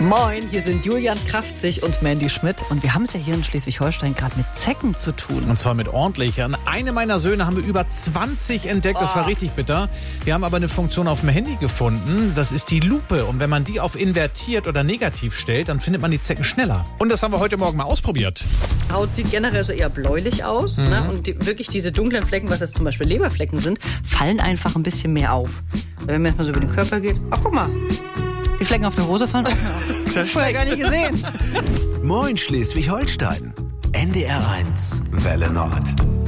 Moin, hier sind Julian Kraftzig und Mandy Schmidt. Und wir haben es ja hier in Schleswig-Holstein gerade mit Zecken zu tun. Und zwar mit ordentlich. An einem meiner Söhne haben wir über 20 entdeckt. Das war richtig bitter. Wir haben aber eine Funktion auf dem Handy gefunden. Das ist die Lupe. Und wenn man die auf invertiert oder negativ stellt, dann findet man die Zecken schneller. Und das haben wir heute Morgen mal ausprobiert. Haut sieht generell so eher bläulich aus. Ne? Und wirklich diese dunklen Flecken, was jetzt zum Beispiel Leberflecken sind, fallen einfach ein bisschen mehr auf. Wenn man erstmal so über den Körper geht. Ach, guck mal. Die Flecken auf der Hose fallen auch mehr auf. Das hab ich vorher gar nicht gesehen. Moin Schleswig-Holstein. NDR 1 Welle Nord.